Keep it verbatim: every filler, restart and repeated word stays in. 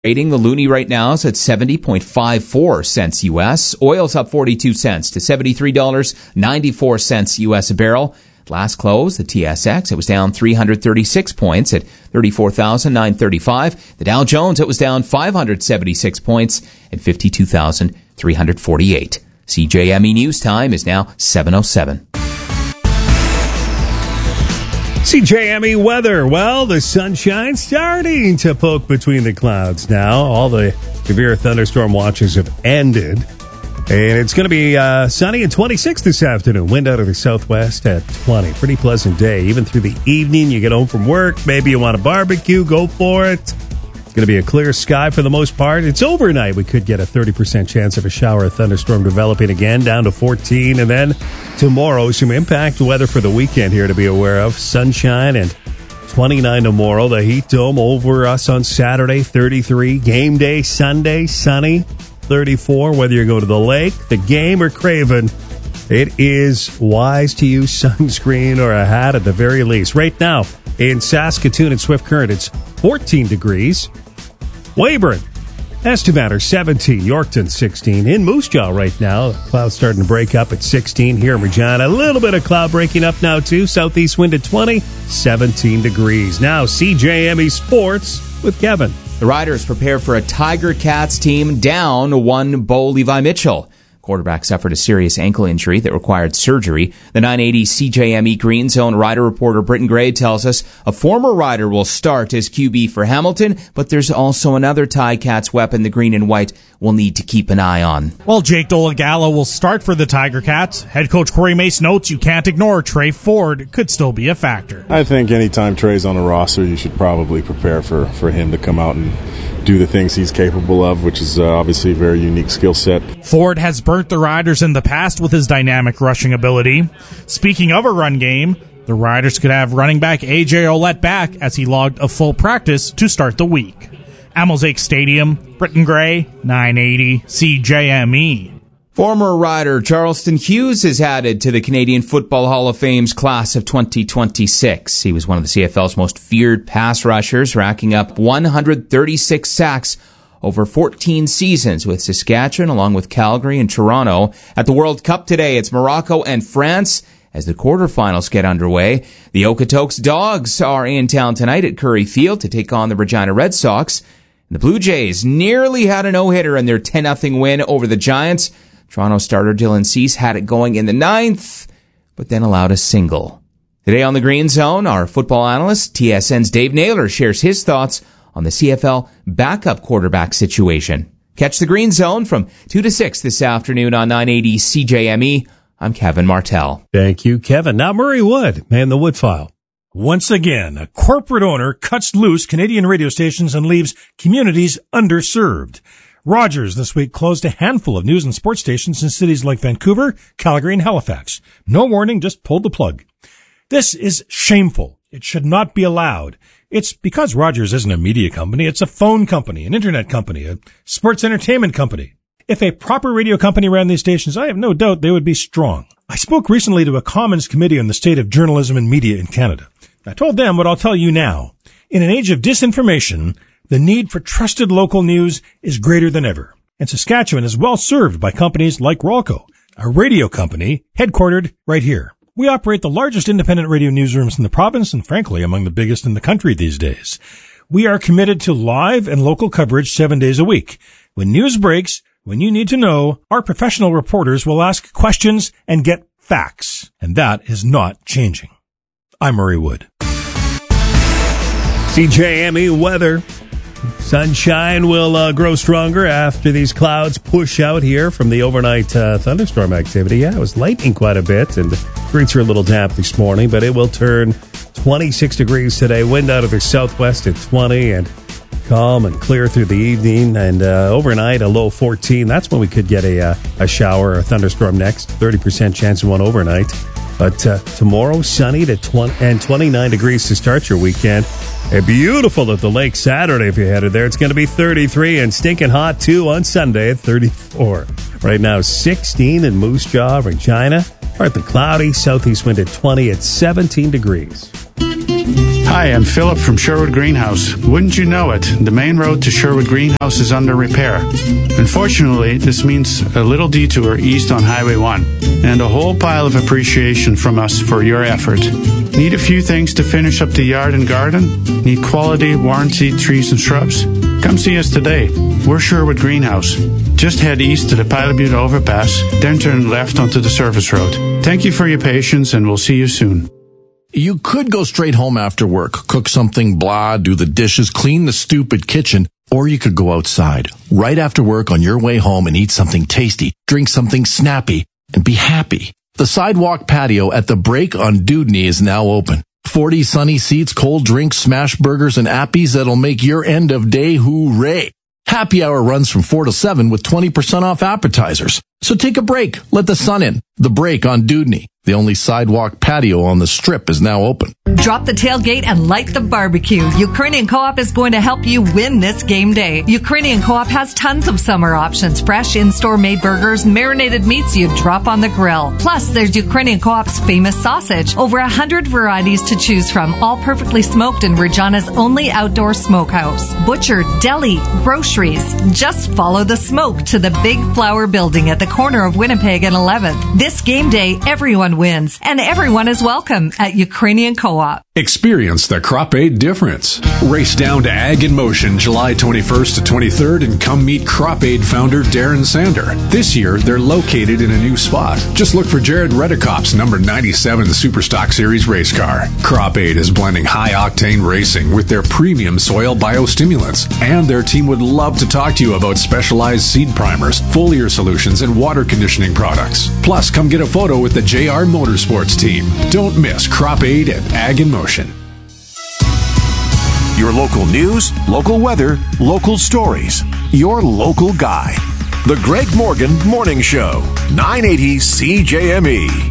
Rating the loonie right now is at seventy point five four cents U S. Oil's up forty-two cents to seventy-three dollars and ninety-four cents U S a barrel. Last close, the T S X, it was down three hundred thirty-six points at thirty-four thousand nine hundred thirty-five. The Dow Jones, it was down five hundred seventy-six points at fifty-two thousand three hundred forty-eight. C J M E News Time is now seven oh seven. C J M E weather. Well, the sunshine starting to poke between the clouds now. All the severe thunderstorm watches have ended. And it's going to be uh, sunny and twenty-six this afternoon. Wind out of the southwest at twenty. Pretty pleasant day. Even through the evening, you get home from work. Maybe you want a barbecue. Go for it. It's going to be a clear sky for the most part. It's overnight. We could get a thirty percent chance of a shower or thunderstorm developing again, down to fourteen. And then tomorrow, some impact weather for the weekend here to be aware of. Sunshine and twenty-nine tomorrow. The heat dome over us on Saturday, thirty-three. Game day Sunday, sunny, thirty-four. Whether you go to the lake, the game, or Craven, it is wise to use sunscreen or a hat at the very least. Right now in Saskatoon and Swift Current, it's fourteen degrees. Weyburn, Estimator seventeen, Yorkton sixteen. In Moose Jaw right now, clouds starting to break up at sixteen. Here in Regina, a little bit of cloud breaking up now too. Southeast wind at twenty, seventeen degrees. Now C J M E Sports with Kevin. The Riders prepare for a Tiger Cats team down one Bo Levi Mitchell. Quarterback suffered a serious ankle injury that required surgery. The nine eighty C J M E Green Zone Rider reporter Britton Gray tells us a former Rider will start as Q B for Hamilton, but there's also another Ticats weapon the green and white will need to keep an eye on. Well, Jake Dolagala will start for the Tiger Cats. Head coach Corey Mace notes you can't ignore Trey Ford could still be a factor. I think anytime Trey's on a roster, you should probably prepare for, for him to come out and do the things he's capable of, which is uh, obviously a very unique skill set. Ford has burnt the Riders in the past with his dynamic rushing ability. Speaking of a run game, the Riders could have running back A J Ouellette back as he logged a full practice to start the week. Amosake Stadium, Britton Gray, nine eighty C J M E. Former Rider Charleston Hughes is added to the Canadian Football Hall of Fame's class of twenty twenty-six. He was one of the C F L's most feared pass rushers, racking up one hundred thirty-six sacks over fourteen seasons with Saskatchewan, along with Calgary and Toronto. At the World Cup today, it's Morocco and France as the quarterfinals get underway. The Okotoks Dogs are in town tonight at Curry Field to take on the Regina Red Sox. The Blue Jays nearly had a no-hitter in their ten nothing win over the Giants. Toronto starter Dylan Cease had it going in the ninth, but then allowed a single. Today on the Green Zone, our football analyst, T S N's Dave Naylor, shares his thoughts on the C F L backup quarterback situation. Catch the Green Zone from two to six this afternoon on nine eighty C J M E. I'm Kevin Martell. Thank you, Kevin. Now Murray Wood, man, the Wood File. Once again, a corporate owner cuts loose Canadian radio stations and leaves communities underserved. Rogers this week closed a handful of news and sports stations in cities like Vancouver, Calgary, and Halifax. No warning, just pulled the plug. This is shameful. It should not be allowed. It's because Rogers isn't a media company. It's a phone company, an internet company, a sports entertainment company. If a proper radio company ran these stations, I have no doubt they would be strong. I spoke recently to a Commons committee on the state of journalism and media in Canada. I told them what I'll tell you now. In an age of disinformation, the need for trusted local news is greater than ever. And Saskatchewan is well served by companies like Rolco, a radio company headquartered right here. We operate the largest independent radio newsrooms in the province and, frankly, among the biggest in the country these days. We are committed to live and local coverage seven days a week. When news breaks, when you need to know, our professional reporters will ask questions and get facts. And that is not changing. I'm Murray Wood. C J M E weather. Sunshine will uh, grow stronger after these clouds push out here from the overnight uh, thunderstorm activity. Yeah, it was lightning quite a bit, and the streets are a little damp this morning, but it will turn twenty-six degrees today. Wind out of the southwest at twenty, and calm and clear through the evening. And uh, overnight, a low fourteen. That's when we could get a, uh, a shower or a thunderstorm next. thirty percent chance of one overnight. But uh, tomorrow, sunny to twenty and twenty-nine degrees to start your weekend. And beautiful at the lake Saturday if you're headed there. It's going to be thirty-three and stinking hot, too, on Sunday at thirty-four. Right now, sixteen in Moose Jaw, Regina. Partly cloudy, southeast wind at twenty at seventeen degrees. Hi, I'm Philip from Sherwood Greenhouse. Wouldn't you know it, the main road to Sherwood Greenhouse is under repair. Unfortunately, this means a little detour east on Highway one, and a whole pile of appreciation from us for your effort. Need a few things to finish up the yard and garden? Need quality, warranty trees and shrubs? Come see us today. We're Sherwood Greenhouse. Just head east to the Pilot Butte overpass, then turn left onto the service road. Thank you for your patience, and we'll see you soon. You could go straight home after work, cook something, blah, do the dishes, clean the stupid kitchen, or you could go outside right after work on your way home and eat something tasty, drink something snappy, and be happy. The sidewalk patio at the Break on Dewdney is now open. forty sunny seats, cold drinks, smash burgers, and appies that'll make your end of day hooray. Happy hour runs from four to seven with twenty percent off appetizers. So take a break. Let the sun in. The Break on Dewdney. The only sidewalk patio on the Strip is now open. Drop the tailgate and light the barbecue. Ukrainian Co-op is going to help you win this game day. Ukrainian Co-op has tons of summer options. Fresh in-store made burgers, marinated meats you drop on the grill. Plus, there's Ukrainian Co-op's famous sausage. Over a hundred varieties to choose from, all perfectly smoked in Regina's only outdoor smokehouse. Butcher, deli, groceries. Just follow the smoke to the Big Flower Building at the corner of Winnipeg and eleventh. This game day, everyone wins, and everyone is welcome at Ukrainian Co-op. Experience the Crop Aid difference. Race down to Ag in Motion July twenty-first to twenty-third and come meet Crop Aid founder Darren Sander. This year, they're located in a new spot. Just look for Jared Redekop's number ninety-seven Superstock Series race car. Crop Aid is blending high-octane racing with their premium soil biostimulants, and their team would love to talk to you about specialized seed primers, foliar solutions, and water conditioning products. Plus, come get a photo with the J R Motorsports team. Don't miss Crop Aid at Ag in Motion. Your local news, local weather, local stories. Your local guy. The Greg Morgan Morning Show. nine eighty C J M E.